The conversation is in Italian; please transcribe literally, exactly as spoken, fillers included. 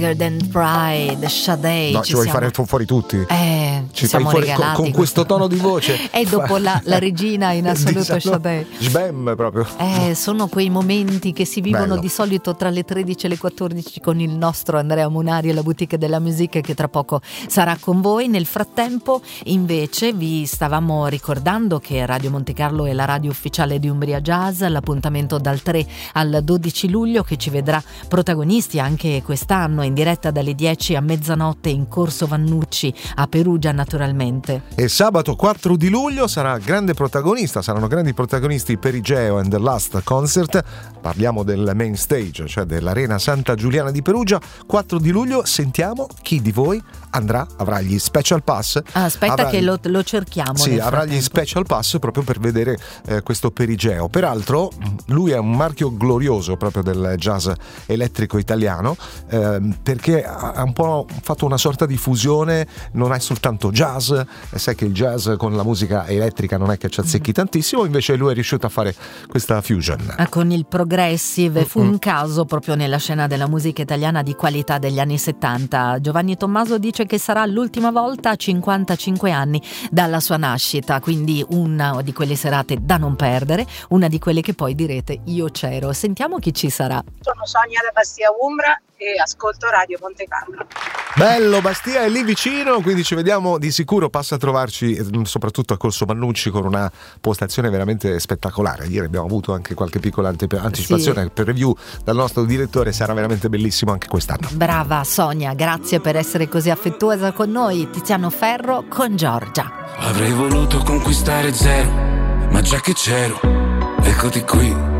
Garden Pride, Sade. No, ci, ci vuoi siamo... fare fuori tutti? Eh, ci siamo fai fuori regalati con, con questo tono di voce. E dopo la, la regina in assoluto, Sade. Sbam proprio. Eh, sono quei momenti che si vivono Bello. di solito tra le tredici e le quattordici con il nostro Andrea Munari e la Boutique della Musique, che tra poco sarà con voi. Nel frattempo invece vi stavamo ricordando che Radio Monte Carlo è la radio ufficiale di Umbria Jazz, l'appuntamento dal tre al dodici luglio che ci vedrà protagonisti anche quest'anno in diretta dalle dieci a mezzanotte in Corso Vannucci a Perugia naturalmente. E sabato quattro di luglio sarà grande protagonista, saranno grandi protagonisti Perigeo and the Last Concert, parliamo del main stage, cioè dell'Arena Santa Giuliana di Perugia. Quattro di luglio sentiamo chi di voi andrà, avrà gli special pass. Ah, aspetta avrà che gli... lo, lo cerchiamo. Sì, avrà frattempo. gli special pass proprio per vedere eh, questo Perigeo. Peraltro lui è un marchio glorioso proprio del jazz elettrico italiano, eh, perché ha un po' fatto una sorta di fusione, non è soltanto jazz, sai che il jazz con la musica elettrica non è che ci azzecchi tantissimo, invece lui è riuscito a fare questa fusion. Ah, con il progressive fu Mm-mm. un caso proprio nella scena della musica italiana di qualità degli anni settanta. Giovanni Tommaso dice che sarà l'ultima volta a cinquantacinque anni dalla sua nascita, quindi una di quelle serate da non perdere, una di quelle che poi direte io c'ero. Sentiamo chi ci sarà. Sono Sonia da Bastia Umbra e ascolto Radio Monte Carlo. Bello, Bastia è lì vicino, quindi ci vediamo di sicuro. Passa a trovarci soprattutto a Corso Mannucci con una postazione veramente spettacolare. Ieri abbiamo avuto anche qualche piccola antip- anticipazione Sì. per review dal nostro direttore, sarà veramente bellissimo anche quest'anno. Brava Sonia, grazie per essere così affettuosa con noi. Tiziano Ferro con Giorgia. Avrei voluto conquistare zero, ma già che c'ero, eccoti qui.